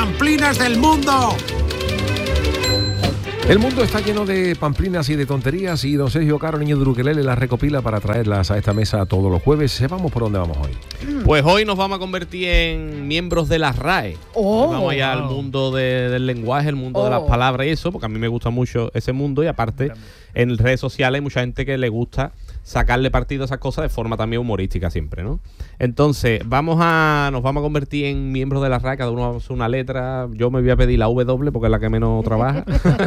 pamplinas del mundo. El mundo está lleno de pamplinas y de tonterías y don Sergio Caro, niño de Ukelele, las recopila para traerlas a esta mesa todos los jueves. Sepamos por dónde vamos hoy. Pues hoy nos vamos a convertir en miembros de la RAE. Vamos allá al mundo del lenguaje, el mundo de las palabras y eso, porque a mí me gusta mucho ese mundo y aparte en redes sociales hay mucha gente que le gusta sacarle partido a esas cosas de forma también humorística siempre, ¿no? Entonces, nos vamos a convertir en miembros de la RAE, cada uno hace una letra. Yo me voy a pedir la W porque es la que menos trabaja.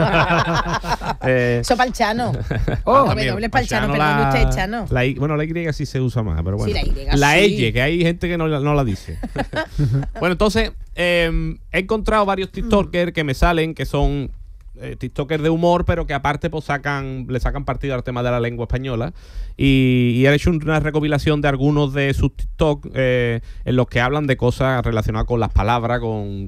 Eso para el Chano. W para el Chano, perdón usted, Chano. La Y sí se usa más, pero bueno. Sí, la sí. Y, que hay gente que no la dice. Bueno, entonces, he encontrado varios TikTokers que me salen, que son TikTokers de humor, pero que aparte pues le sacan partido al tema de la lengua española y han hecho una recopilación de algunos de sus TikTok en los que hablan de cosas relacionadas con las palabras, con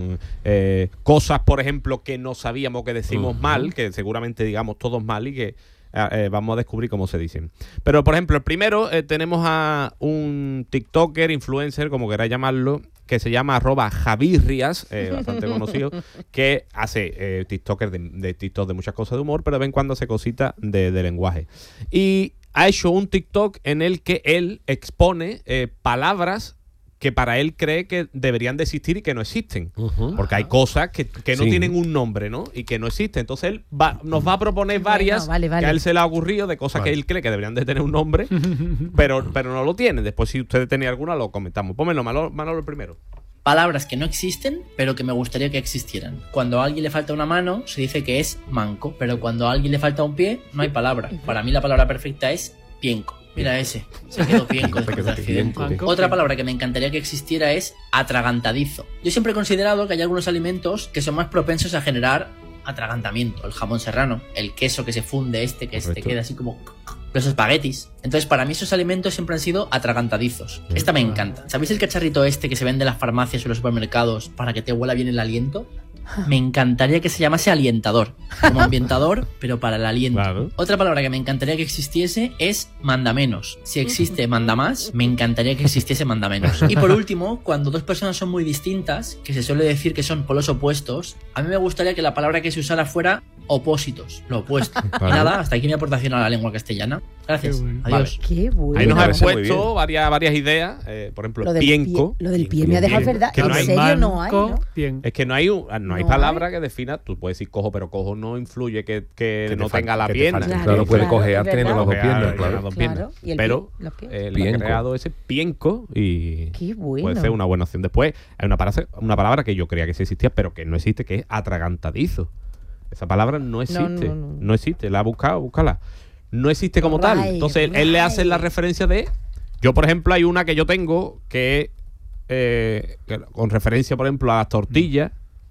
cosas, por ejemplo, que no sabíamos que decimos mal, que seguramente digamos todos mal y que vamos a descubrir cómo se dicen. Pero, por ejemplo, el primero tenemos a un TikToker, influencer, como queráis llamarlo, que se llama @Javirrias, bastante conocido, que hace TikTokers de TikTok de muchas cosas de humor, pero de vez en cuando hace cositas de lenguaje. Y ha hecho un TikTok en el que él expone palabras que para él cree que deberían de existir y que no existen. Porque hay cosas que no tienen un nombre, ¿no? Y que no existen. Entonces él nos va a proponer varias que a él se le ha ocurrido de cosas que él cree que deberían de tener un nombre, pero no lo tienen. Después, si ustedes tenían alguna, lo comentamos. Pónmelo, Manolo, el primero. Palabras que no existen, pero que me gustaría que existieran. Cuando a alguien le falta una mano, se dice que es manco, pero cuando a alguien le falta un pie, no hay palabra. Para mí la palabra perfecta es pienco. Mira ese, se quedó pienco. Otra palabra que me encantaría que existiera es atragantadizo. Yo siempre he considerado que hay algunos alimentos que son más propensos a generar atragantamiento. El jamón serrano, el queso que se funde que te queda así como... Los espaguetis. Entonces, para mí esos alimentos siempre han sido atragantadizos. Esta me encanta. ¿Sabéis el cacharrito este que se vende en las farmacias o en los supermercados para que te huela bien el aliento? Me encantaría que se llamase alientador. Como ambientador, pero para el aliento. Claro. Otra palabra que me encantaría que existiese es mandamenos. Si existe mandamás, me encantaría que existiese mandamenos. Y por último, cuando dos personas son muy distintas, que se suele decir que son polos opuestos, a mí me gustaría que la palabra que se usara fuera opósitos, lo opuesto. Y nada, hasta aquí mi aportación a la lengua castellana. Gracias. Adiós. Qué bueno. Ahí nos han puesto varias ideas. Por ejemplo, pienco. Lo del pie me ha dejado verdad. Que en no hay serio no hay, ¿no? Es que no hay palabra que defina. Tú puedes decir cojo, pero cojo no influye que no tenga la pierna. Claro, puede cojear teniendo las dos piernas, claro. Pero él ha creado ese pienco y puede ser una buena opción. Después hay una palabra que yo creía que sí existía, pero que no existe, que es atragantadizo. Esa palabra no existe. No existe. La ha buscado, búscala. No existe como tal. Entonces él le hace la referencia de... Yo, por ejemplo, hay una que yo tengo que con referencia, por ejemplo, a las tortillas.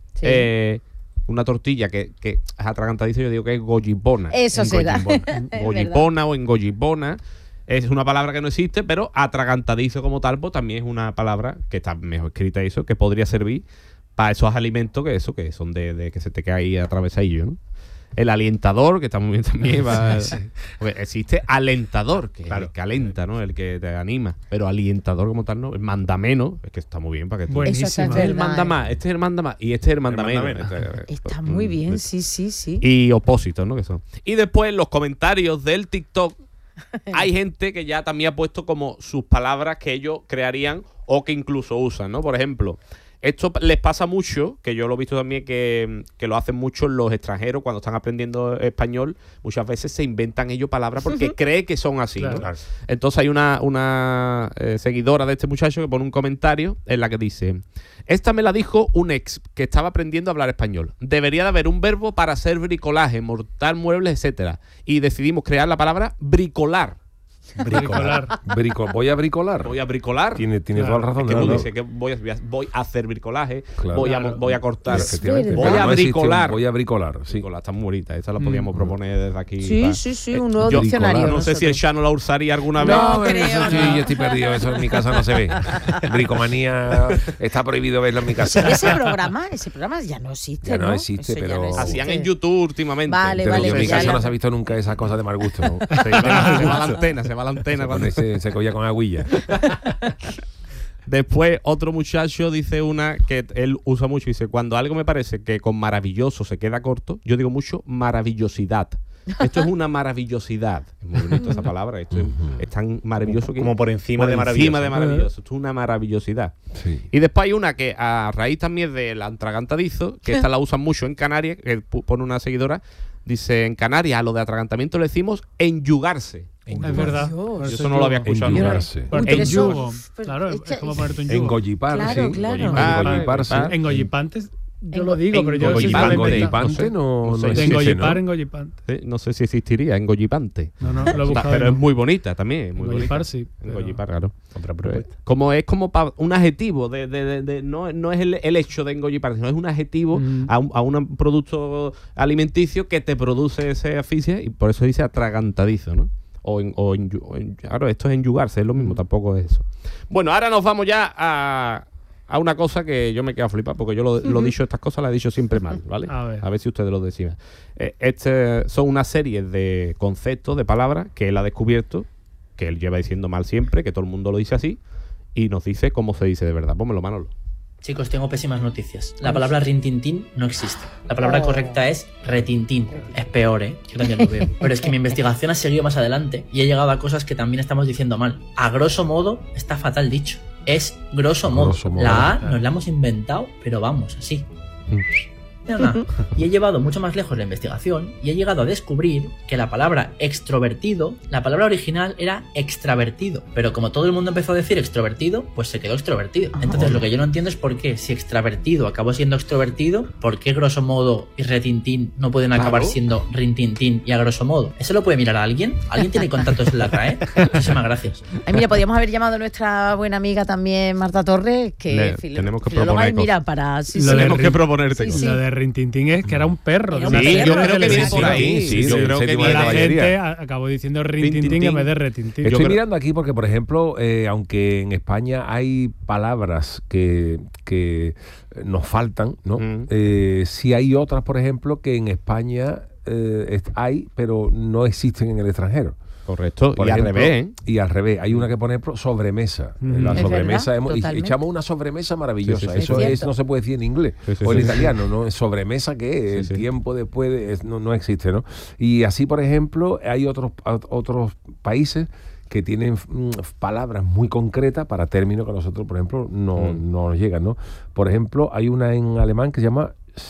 Una tortilla que es atragantadiza, yo digo que es goyipona. Eso será. Goyipona o engolipona. Es una palabra que no existe, pero atragantadizo como tal, pues también es una palabra que está mejor escrita eso, que podría servir para esos alimentos que son de que se te cae ahí atravesadillo, ¿no? El alientador, que está muy bien también. Porque existe alentador, que alenta, ¿no? El que te anima. Pero alientador como tal, ¿no? El mandameno, es que está muy bien para que tú... Eso este es el mandamás, este es el mandamás y este es el mandameno. Está muy bien, sí. Y opósitos, ¿no? Que son. Y después en los comentarios del TikTok hay gente que ya también ha puesto como sus palabras que ellos crearían o que incluso usan, ¿no? Por ejemplo... Esto les pasa mucho, que yo lo he visto también que lo hacen mucho los extranjeros cuando están aprendiendo español. Muchas veces se inventan ellos palabras porque creen que son así, ¿no? Claro. Entonces hay una seguidora de este muchacho que pone un comentario en la que dice: esta me la dijo un ex que estaba aprendiendo a hablar español. Debería de haber un verbo para hacer bricolaje, montar muebles, etcétera. Y decidimos crear la palabra bricolar. Voy a bricolar. Tiene toda la razón. Es que dice que voy a hacer bricolaje, voy a cortar. Voy a bricolar. Sí. Bricolar está muy bonita. Esa la podríamos proponer desde aquí. Sí, un nuevo diccionario. No sé si el Chano la usaría alguna vez. No, creo. Yo estoy perdido. Eso en mi casa no se ve. Bricomanía está prohibido verlo en mi casa. Ese programa ya no existe. Ya no existe, pero hacían en YouTube últimamente. Pero en mi casa no se ha visto nunca esa cosa de mal gusto, ¿no? Se va la antena cuando se cogía con aguilla. Después, otro muchacho dice una que él usa mucho. Dice, cuando algo me parece que con maravilloso se queda corto, yo digo mucho maravillosidad. Esto es una maravillosidad. Es muy bonito esa palabra. Esto es tan maravilloso que... Como por encima de maravilloso. Encima de maravilloso. Esto es una maravillosidad. Sí. Y después hay una que a raíz también del atragantadizo, que esta la usan mucho en Canarias, que pone una seguidora, dice, en Canarias a lo de atragantamiento le decimos enyugarse. Es verdad. Yo eso no lo había escuchado nunca. Enyugarse. Ponerte un yugo. Pero Claro, es que- es como ponerte un yugo. Engollipar, Claro, sí. claro. Engolliparse. Engollipantes, yo lo digo, pero yo Engollipante. Engollipante no sé. De existe, engollipar, ¿no? engollipante. No sé si existiría, engollipante. No, lo he buscado. Pero es muy bonita también. Muy Engollipar, bonita. sí, pero- Engollipar, claro. Otra propuesta. Como es como un adjetivo no es el hecho de engollipar, sino es un adjetivo a un producto alimenticio que te produce ese asfixia y por eso dice atragantadizo, ¿no? Claro, esto es enyugarse, es lo mismo, tampoco es eso. Bueno, ahora nos vamos ya a una cosa que yo me quedo flipado, porque yo lo he dicho, estas cosas las he dicho siempre mal, ¿vale? A ver. Si ustedes lo decían. Son una serie de conceptos, de palabras que él ha descubierto, que él lleva diciendo mal siempre, que todo el mundo lo dice así, y nos dice cómo se dice de verdad. Pónmelo, Manolo. Chicos, tengo pésimas noticias. La palabra rintintín no existe. La palabra correcta es retintín. Es peor, ¿eh? Yo también lo veo. Pero es que mi investigación ha seguido más adelante y he llegado a cosas que también estamos diciendo mal. A grosso modo, está fatal dicho. Es grosso modo. Grosso modo, La A claro. nos la hemos inventado, pero vamos, así. Nada. Y he llevado mucho más lejos la investigación y he llegado a descubrir que la palabra extrovertido, la palabra original era extravertido, pero como todo el mundo empezó a decir extrovertido, pues se quedó extrovertido. Entonces lo que yo no entiendo es por qué si extravertido acabó siendo extrovertido, ¿por qué grosso modo y retintín no pueden acabar Claro. siendo rintintín y a grosso modo? ¿Eso lo puede mirar a alguien? ¿Alguien tiene contactos en la RAE? Muchísimas gracias. Ay, mira, podríamos haber llamado a nuestra buena amiga también, Marta Torres, que Tenemos que filóloga, proponer y mira, cosas. para... Sí, Lo sí. de Tenemos que Rin- proponerte Sí, cosas. sí. Lo de Rintintín es que era un perro. Era de un una perro. serie yo de creo que viene televisión. por ahí. Sí, yo del creo que séptimo Y de la caballería. gente acabó diciendo Rintintín Rintintín. en vez de Retintín. Estoy creo- mirando aquí porque, por ejemplo, aunque en España hay palabras que nos faltan, ¿no? Sí hay otras, por ejemplo, que en España hay, pero no existen en el extranjero. Correcto. Por Y ejemplo, al revés, ¿eh? Y al revés. Hay una que pone sobremesa. La Es sobremesa, verdad, y totalmente. echamos una sobremesa maravillosa. Sí, sí, sí. Eso Es es, cierto. no se puede decir en inglés Sí, sí, o en sí. italiano, ¿no? Sobremesa, ¿qué es? Sí, El sí. tiempo después no existe, ¿no? Y así, por ejemplo, hay otros países que tienen palabras muy concretas para términos que a nosotros, por ejemplo, no nos llegan, ¿no? Por ejemplo, hay una en alemán que se llama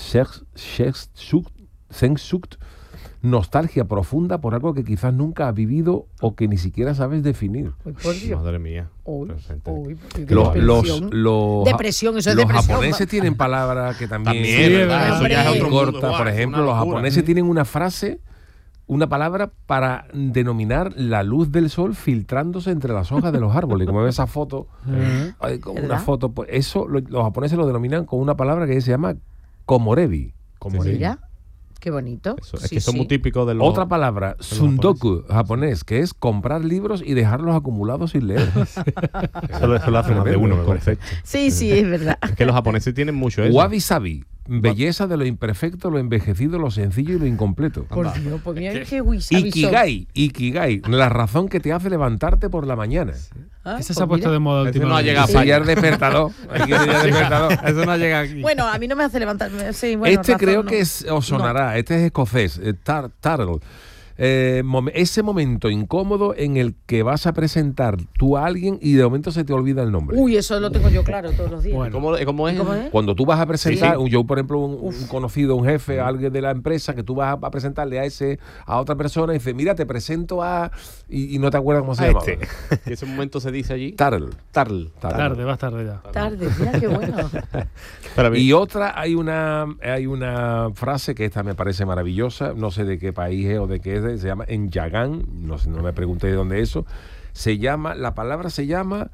Sehnsucht, nostalgia profunda por algo que quizás nunca has vivido o que ni siquiera sabes definir. Uy, por Dios. Madre mía. Uy, Presente. uy, qué Los depresión. Depresión, eso es los depresión. japoneses tienen palabras que también, También, ¿verdad? Eso ya es Hombre. otro mundo. corta. Buah, Por es ejemplo, una los locura. japoneses tienen una frase, una palabra para denominar la luz del sol filtrándose entre las hojas de los árboles. Como ves esa foto, hay como una ¿Verdad? foto, pues eso los japoneses lo denominan con una palabra que se llama komorebi. Mira, qué bonito. Eso, es Sí, que son sí. muy típicos de los... Otra palabra, sundoku japonés, que es comprar libros y dejarlos acumulados sin leer. Eso lo hace más de uno, me parece. Sí, sí, es verdad. Es que los japoneses tienen mucho eso. Wabi sabi, belleza de lo imperfecto, lo envejecido, lo sencillo y lo incompleto. Por Dios, pues mira qué wisabi Ikigai, la razón que te hace levantarte por la mañana. Ah, Ese pues se ha puesto mira. de moda Ese no ha últimamente. llegado a Ese ya España. es despertador. Hay que ser despertador. Eso no llega aquí. Bueno, a mí no me hace levantarme. Sí, bueno, Este razón, creo no. que os sonará. Este es escocés, Turtle. Ese momento incómodo en el que vas a presentar tú a alguien y de momento se te olvida el nombre. Uy, eso lo tengo yo claro todos los días. Bueno. ¿Cómo es? ¿Cómo es? Cuando tú vas a presentar, Sí, yo por ejemplo, un conocido, un jefe, a alguien de la empresa, que tú vas a presentarle a otra persona y dices, mira, te presento a... Y no te acuerdas cómo se llama. Y ese momento se dice allí. Turtle. Tarl. Tarde, vas tarde ya. Tarde, mira qué bueno. Y otra, hay una frase que esta me parece maravillosa, no sé de qué país es o de qué es, se llama en Yagán, no sé, no me pregunté de dónde es eso, la palabra se llama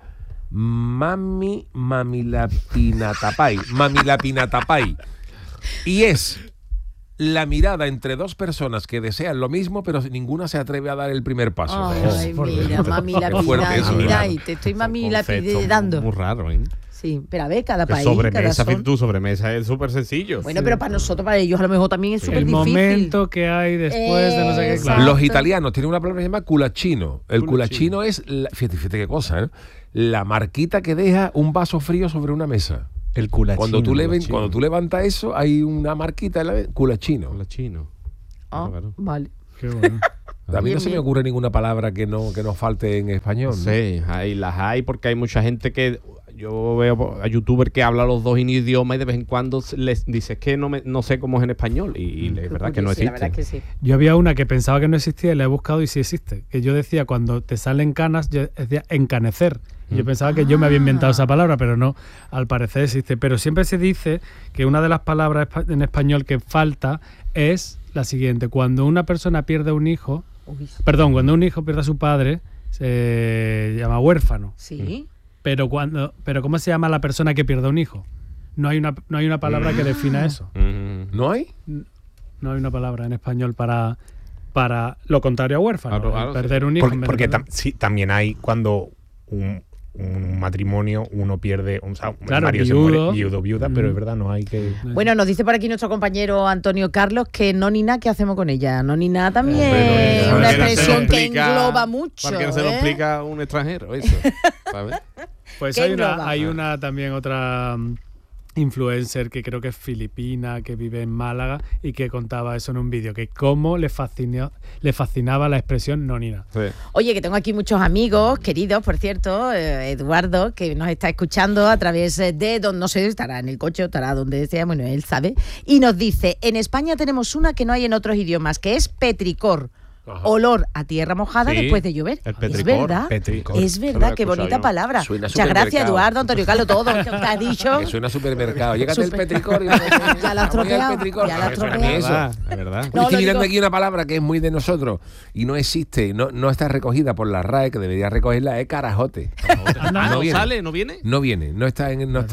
mamilapinatapai, y es la mirada entre dos personas que desean lo mismo, pero ninguna se atreve a dar el primer paso. Ay, mira, mami Qué fuerte lapidando. eso, Mira ¿verdad? ahí, te estoy mami Concepto lapidando. Muy raro, ¿eh? Sí, pero a ver, cada Que país, cada sobremesa, son. tu sobremesa es súper sencillo. Bueno, pero para nosotros, para ellos a lo mejor también es súper El difícil. momento que hay después de no sé qué. Exacto. Claro. Los italianos tienen una palabra que se llama culachino. El Culachino. culachino es, fíjate qué cosa, ¿eh? La marquita que deja un vaso frío sobre una mesa. El culachino. Cuando tú levantas eso, hay una marquita en la mesa, culachino. Hola, chino. Ah, Claro. vale. Qué bueno. A mí Bien, no se me bien. ocurre ninguna palabra que nos falte en español. ¿no? Sí, las hay porque hay mucha gente que... Yo veo a youtubers que hablan los dos idiomas y de vez en cuando les dices que no sé cómo es en español y es verdad que no Sí, la existe. verdad que sí. Yo había una que pensaba que no existía y la he buscado y sí existe. Que yo decía, cuando te salen canas, yo decía encanecer. Y yo pensaba que yo me había inventado esa palabra, pero no, al parecer existe. Pero siempre se dice que una de las palabras en español que falta es la siguiente. Cuando una persona pierde un hijo, cuando un hijo pierde a su padre, se llama huérfano. Sí. Pero ¿cómo se llama la persona que pierde un hijo? No hay una palabra que defina eso. ¿No hay? No hay una palabra en español para lo contrario a huérfano. Claro, perder un hijo. Porque sí, también hay cuando un matrimonio uno pierde, o sea, Claro, Mario se viudo. muere, viudo, viuda, pero es verdad, no hay que... Bueno, nos dice por aquí nuestro compañero Antonio Carlos que no ni nada, ¿qué hacemos con ella? No ni nada también Hombre, es no ni una nada. expresión que Explica- engloba mucho. Para que no se lo ¿eh? explica un extranjero, eso. ¿Sabes? Pues ¿Qué hay engloba? una también otra influencer que creo que es filipina, que vive en Málaga y que contaba eso en un vídeo, que cómo le fascinaba la expresión nonina. Sí. Oye, que tengo aquí muchos amigos, queridos, por cierto, Eduardo, que nos está escuchando a través de, no sé, estará en el coche o estará donde sea, bueno, él sabe, y nos dice, en España tenemos una que no hay en otros idiomas, que es petricor. Olor a tierra mojada Sí, después de llover. el Es petricor, verdad, petricor. es Lo he verdad, qué escuchado bonita yo. palabra. Suena Muchas gracias, supermercado. Eduardo, Antonio Carlos, todo lo que has dicho. Que suena a supermercado. Llégate el Super- petricor y Ya lo has tropeado, ya lo has Suena a mí tropeado. eso. Es verdad. Oye, No, estoy lo mirando digo- aquí una palabra que es muy de nosotros y no existe, no está recogida por la RAE, que debería recogerla, es carajote. ¿No viene. sale? ¿No viene? No viene, no está en la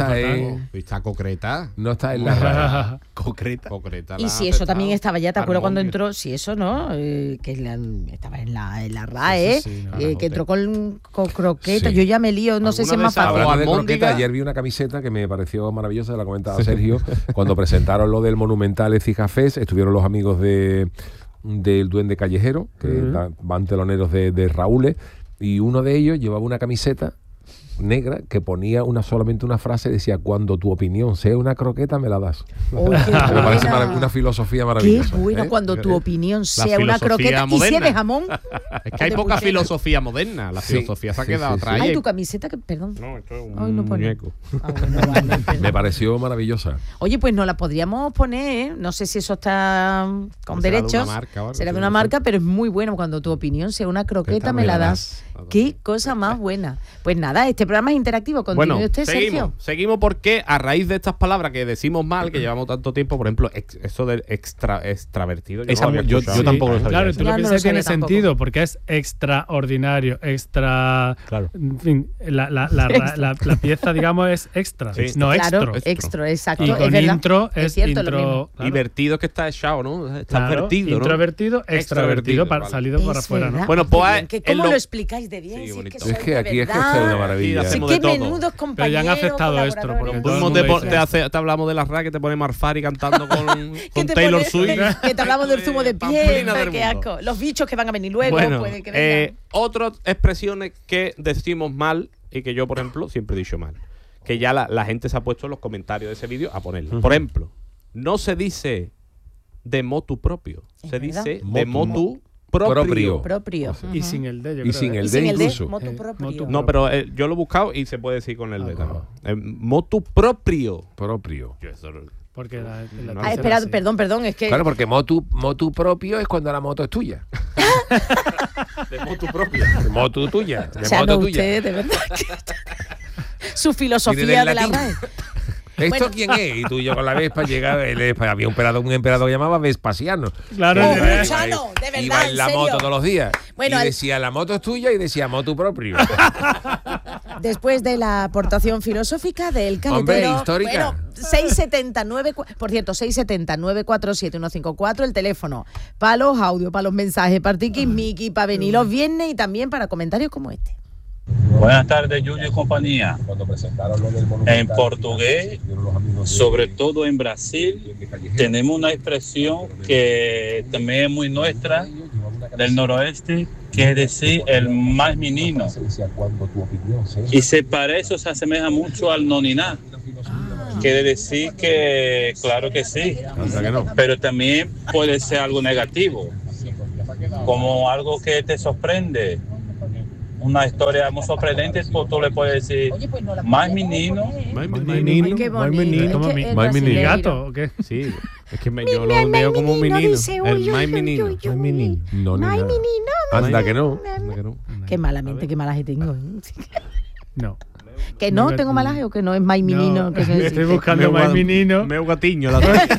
RAE. Concreta. Concreta. Y la si ha eso aceptado. también estaba ya, ¿te acuerdas cuando Armonio. entró? Si eso no, estaba en la RAE, sí, no, que entró con croquetas. Sí. Yo ya me lío, no sé si es ¿Alguna más de esas? fácil. Hablando de almóndiga. croqueta, ayer vi una camiseta que me pareció maravillosa, la comentaba Sergio, cuando presentaron lo del Monumental Ecija Fest, estuvieron los amigos del Duende Callejero, que van teloneros de Raúl, y uno de ellos llevaba una camiseta negra que ponía solamente una frase, decía, cuando tu opinión sea una croqueta, me la das. Oye, qué Me parece buena. una filosofía Qué maravillosa. bueno ¿eh? cuando tu opinión sea una filosofía croqueta y sea de moderna. jamón. Es que hay de poca puchero. filosofía moderna. La Sí, filosofía se ha sí, quedado sí, sí. atrás. Ay, y- tu camiseta, que perdón. No, esto es un Ay, no pone. muñeco. Ah, bueno, vale, perdón. Me pareció maravillosa. Oye, pues nos la podríamos poner, ¿eh? No sé si eso está con Será de derechos. una marca o algo, Será de sí, una no sé. marca, pero es muy bueno cuando tu opinión sea una croqueta, me la das. Qué cosa más buena. Pues nada, este programa es interactivo. Continúe Bueno, usted, Sergio. seguimos porque a raíz de estas palabras que decimos mal, que llevamos tanto tiempo, por ejemplo, eso del extravertido. Esa no lo había yo escuchado. tampoco lo sabía. Claro, eso. tú Ya lo no piensas lo que tiene sabía tampoco. sentido porque es extraordinario, extra. Claro. En fin, la pieza, digamos, es extra, Sí. no Claro, extra. extra, exacto. Y es con verdad. intro es cierto, lo mismo. intro. claro. Y vertido que está echado, ¿no? Está Claro, vertido, ¿no? introvertido, extravertido, vale. salido para Es afuera, verdad. ¿no? Bueno, Qué pues, bien, que en ¿cómo lo- lo explicáis de bien? Sí, Si bonito. soy Es que de aquí es que verdad. esto es una maravilla. Sí, Sí, hacemos qué de todo. menudos Pero compañeros. ya han aceptado esto, colaboradores. porque Fuimos todo el mundo te hablamos de la RA que te pone Marfari cantando con Que te Taylor pone- Swift. Que te hablamos del zumo de piel, Pamplina del qué mundo. asco. Los bichos que van a venir luego, Bueno, puede que vengan. otras expresiones que decimos mal y que yo, por ejemplo, siempre he dicho mal. Que ya la gente se ha puesto en los comentarios de ese vídeo a ponerla. Por ejemplo, no se dice de motu propio, Es se verdad. dice de Motu. motu proprio. Propio. Y sin el de, yo Y creo, sin ¿eh? el Y sin de el de incluso. motu Eh, propio. motu- No, pero yo lo he buscado y se puede decir con el de también. Motu propio. Propio. Yo eso Porque la No. Ah, espera, perdón, es que... Claro, porque motu propio es cuando la moto es tuya. de motu propio. Moto tuya. De o sea, moto no, tuya. usted, de verdad. Su Viene filosofía del de la latín. RAE. ¿Esto Bueno. quién es? Y tú y yo con la Vespa llegaba, había un emperador que llamaba Vespasiano. Claro, Oh, de Iba- Luchano, de verdad, Iba en en la serio. moto todos los días. Bueno, y el- decía, la moto es tuya, y decía, moto propio. Después de la aportación filosófica del caletero. Hombre, histórica. Bueno, 679, por cierto, 679-47154, el teléfono. Para los audios, para los mensajes, para tiquismiquis, para venir los viernes y también para comentarios como este. Buenas tardes, Yuyu y compañía. En portugués, sobre todo en Brasil, tenemos una expresión que también es muy nuestra, del noroeste, que es decir, el más menino. Y se parece o se asemeja mucho al noniná. Quiere decir que, claro que sí, pero también puede ser algo negativo, como algo que te sorprende. Una historia muy sorprendente, pues tú le puedes decir, más menino. Más Ay, qué bonito. ¿Cómo Es que el más menino? ¿Gato o qué? Sí, es que yo lo veo como un menino. El más menino. No, Ay, nada. menino. Anda que no. Qué malamente, qué malaje tengo. No. Que no, tengo malaje o que no es más menino. No, Que se estoy buscando más menino. Meu gatiño.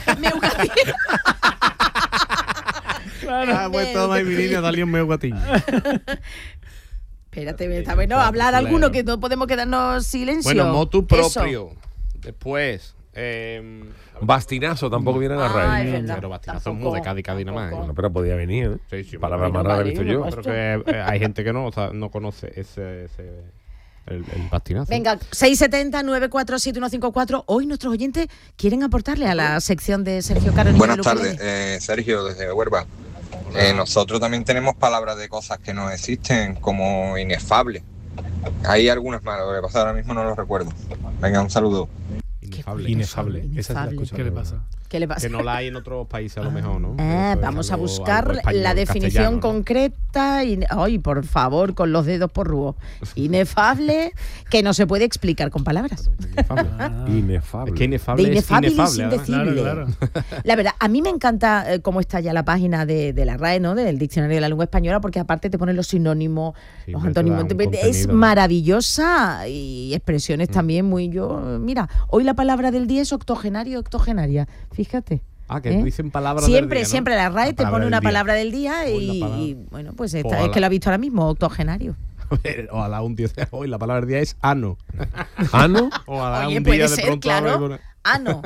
Ha puesto más menino, salió un meu gatiño. Espérate, está bueno hablar alguno que no podemos quedarnos silencio. Bueno, motu Eso. propio. Después, Bastinazo tampoco viene a la Ah, es raíz. verdad. pero bastinazo es Tampoco, muy de Cádiz nada más. Bueno, pero podía venir, ¿eh? Sí, Palabra bueno, más rara he vale, visto yo. bueno, Creo que hay gente que no, o sea, no conoce el bastinazo. Venga, 670-947-154. Hoy nuestros oyentes quieren aportarle a la sección de Sergio Caro. Buenas tardes, Sergio desde Huelva. Nosotros también tenemos palabras de cosas que no existen, como inefable. Hay algunas más, lo que pasa ahora mismo no lo recuerdo. Venga, un saludo. Inefable. Esa es la cosa. ¿Qué le pasa? ¿Qué le pasa? Que no la hay en otros países a lo mejor, ¿no? Vamos a buscar la definición concreta. Ay, por favor, con los dedos porruos. Inefable, que no se puede explicar con palabras. Inefable. Es que inefable De inefable es y inefable. indecible. Claro. La verdad, a mí me encanta cómo está ya la página de la RAE, ¿no? Del Diccionario de la Lengua Española, porque aparte te ponen los sinónimos, Sí, los hombre, te antónimos. da un Es contenido, ¿no? maravillosa y expresiones también muy mira, hoy la palabra del día es octogenario, octogenaria. Fíjate. Ah, que ¿eh? dicen palabras Siempre, del día, ¿no? siempre la RAE La te palabra pone del una día. palabra del día Hoy la palabra. y bueno, pues esta Ojalá. es que lo ha visto ahora mismo, octogenario. Ojalá un día sea hoy. La palabra del día es ano. ¿Ano? Ojalá Oye, un puede día de ser, pronto claro. hable con- Ano.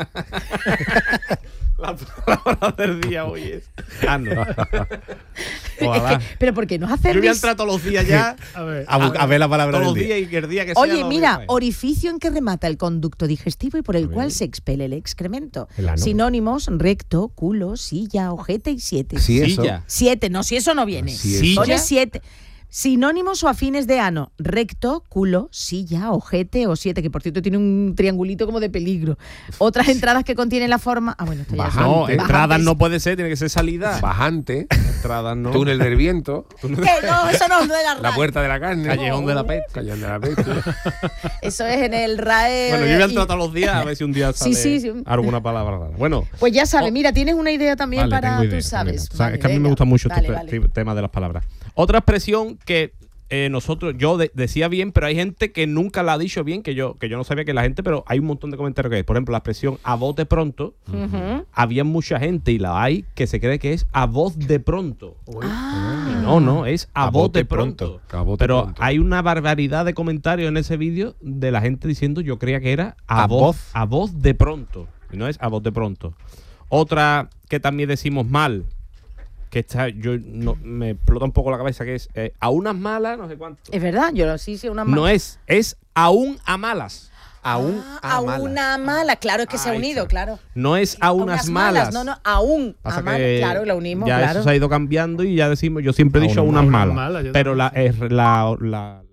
La palabra del día hoy es ano. Ojalá. Es que, pero ¿por qué nos hace Yo voy a risa? entrar todos los días ya A ver. A ver la palabra todos del los día. días y que el día que sea. Oye, lo mira, voy a orificio en que remata el conducto digestivo y por el cual se expele el excremento. El ano. Sinónimos: recto, culo, silla, ojete y siete. Sí, hacer. eso. Silla. 7, no, si eso no viene. Sí, Pone eso. 7. Sinónimos o afines de ano: recto, culo, silla, ojete o 7, que por cierto tiene un triangulito como de peligro. Otras entradas que contienen la forma. Ah, bueno, esto ya Bajante. No, son- entradas bajantes. no puede ser, tiene que ser salida. Bajante. Entradas no. Túnel del viento. Que no, eso no es de la La RAE. puerta de la carne. Callejón de la peste. Callejón de la peste. Eso es en el RAE. Bueno, yo voy a entrar y- todos los días a ver si un día sale Sí. alguna palabra rara. Bueno, Pues ya sabes, mira, tienes una idea también vale, para tengo idea, tú sabes. tengo idea. O sea, Vale, es que a mí me venga. gusta mucho Vale, este vale. tema de las palabras. Otra expresión que nosotros, yo decía bien, pero hay gente que nunca la ha dicho bien, que yo no sabía que la gente, pero hay un montón de comentarios que es. Por ejemplo, la expresión a bote pronto, Ujú. había mucha gente y la hay que se cree que es a voz de pronto. Ah. Y no, es a bote pronto. A bote Pero pronto. hay una barbaridad de comentarios en ese vídeo de la gente diciendo, yo creía que era a voz de pronto. Y no es a voz de pronto. Otra que también decimos mal, que está, me explota un poco la cabeza, que es a unas malas, no sé cuánto. Es verdad, yo sí, una No es aún a malas. Aún a una mala, claro, es que se ha Ahí unido, está. claro. No es a unas malas. No, aún Pasa a malas, que claro, lo unimos, ya claro. eso se ha ido cambiando y ya decimos, yo siempre he dicho a unas unas malas. malas, yo Pero también. la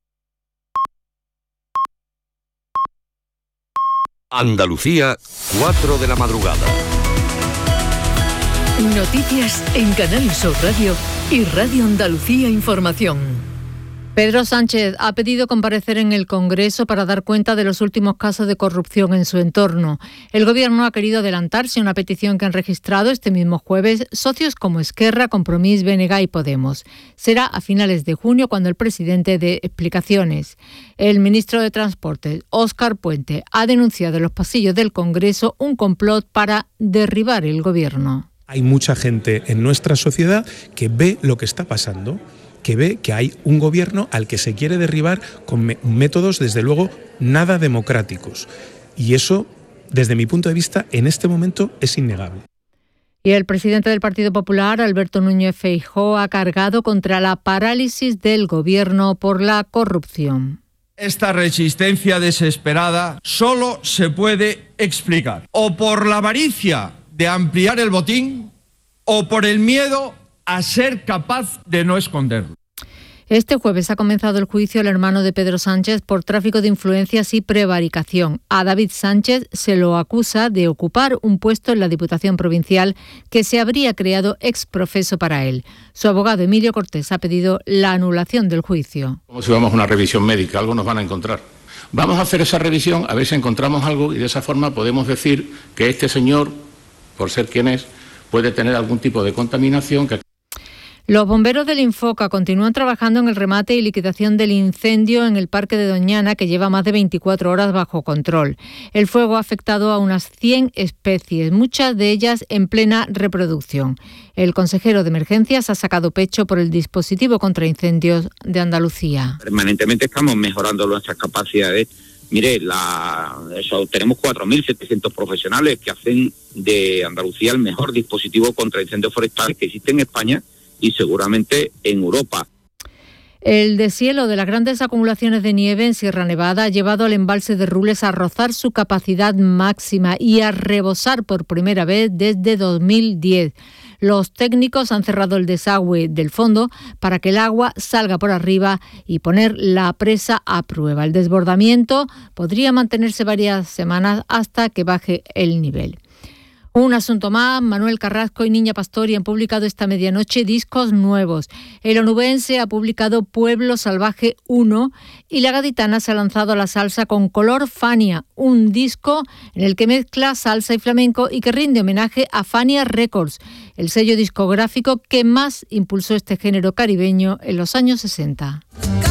Andalucía, 4 de la madrugada. Noticias en Canal Sur Radio y Radio Andalucía Información. Pedro Sánchez ha pedido comparecer en el Congreso para dar cuenta de los últimos casos de corrupción en su entorno. El Gobierno ha querido adelantarse a una petición que han registrado este mismo jueves socios como Esquerra, Compromís, BNG y Podemos. Será a finales de junio cuando el presidente dé explicaciones. El ministro de Transportes, Óscar Puente, ha denunciado en los pasillos del Congreso un complot para derribar el Gobierno. Hay mucha gente en nuestra sociedad que ve lo que está pasando, que ve que hay un gobierno al que se quiere derribar con métodos, desde luego, nada democráticos. Y eso, desde mi punto de vista, en este momento es innegable. Y el presidente del Partido Popular, Alberto Núñez Feijóo, ha cargado contra la parálisis del gobierno por la corrupción. Esta resistencia desesperada solo se puede explicar o por la avaricia de ampliar el botín o por el miedo a ser capaz de no esconderlo. Este jueves ha comenzado el juicio al hermano de Pedro Sánchez por tráfico de influencias y prevaricación. A David Sánchez se lo acusa de ocupar un puesto en la Diputación Provincial que se habría creado ex profeso para él. Su abogado Emilio Cortés ha pedido la anulación del juicio. Como si vamos a una revisión médica, algo nos van a encontrar. Vamos a hacer esa revisión, a ver si encontramos algo y de esa forma podemos decir que este señor, por ser quien es, puede tener algún tipo de contaminación que... Los bomberos del Infoca continúan trabajando en el remate y liquidación del incendio en el Parque de Doñana, que lleva más de 24 horas bajo control. El fuego ha afectado a unas 100 especies, muchas de ellas en plena reproducción. El consejero de Emergencias ha sacado pecho por el dispositivo contra incendios de Andalucía. Permanentemente estamos mejorando nuestras capacidades. Mire, tenemos 4.700 profesionales que hacen de Andalucía el mejor dispositivo contra incendios forestales que existe en España y seguramente en Europa. El deshielo de las grandes acumulaciones de nieve en Sierra Nevada ha llevado al embalse de Rules a rozar su capacidad máxima y a rebosar por primera vez desde 2010. Los técnicos han cerrado el desagüe del fondo para que el agua salga por arriba y poner la presa a prueba. El desbordamiento podría mantenerse varias semanas hasta que baje el nivel. Un asunto más, Manuel Carrasco y Niña Pastori han publicado esta medianoche discos nuevos. El onubense ha publicado Pueblo Salvaje 1 y la gaditana se ha lanzado a la salsa con Color Fania, un disco en el que mezcla salsa y flamenco y que rinde homenaje a Fania Records, el sello discográfico que más impulsó este género caribeño en los años 60.